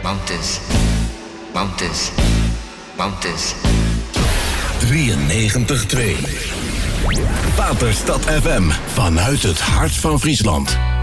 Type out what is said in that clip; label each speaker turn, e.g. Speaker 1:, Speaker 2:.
Speaker 1: Mountains, mountains, mountains.
Speaker 2: 93.2 Waterstad FM vanuit het hart van Friesland.